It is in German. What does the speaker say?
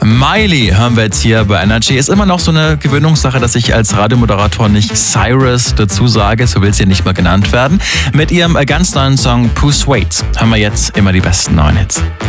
Miley hören wir jetzt hier bei Energy. Ist immer noch so eine Gewöhnungssache, dass ich als Radiomoderator nicht Cyrus dazu sage, so will sie nicht mal genannt werden. Mit ihrem ganz neuen Song Persuade hören wir jetzt immer die besten neuen Hits.